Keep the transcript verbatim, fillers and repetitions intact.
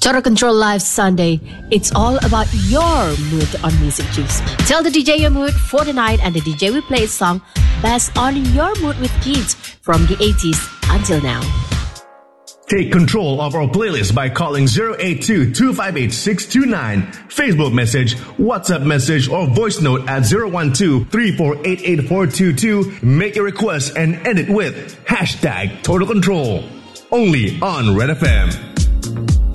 Total Control Live Sunday. It's all about your mood on Music Juice. Tell the D J your mood for the night and the D J will play a song based on your mood with hits from the eighties until now. Take control of our playlist by calling zero eight two, two five eight, six two nine, Facebook message, WhatsApp message, or voice note at zero one two, three four eight eight four two two. Make your request and end it with hashtag Total Control. Only on Red F M.